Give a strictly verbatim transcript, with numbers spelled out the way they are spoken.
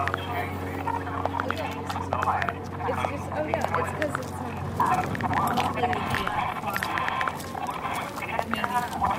It's just, oh yeah, it's because it's um, really, really fun.